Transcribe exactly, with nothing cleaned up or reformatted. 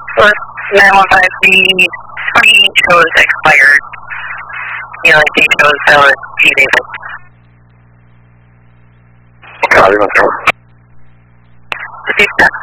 nine one five, the free shows expired. You know, like day shows, so it's disabled. Copy, let's go. Six